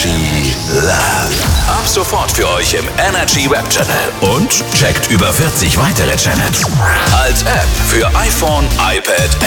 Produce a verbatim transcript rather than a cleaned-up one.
Energy Love. Ab sofort für euch im Energy Web Channel. Und checkt über vierzig weitere Channels. Als App für iPhone, iPad,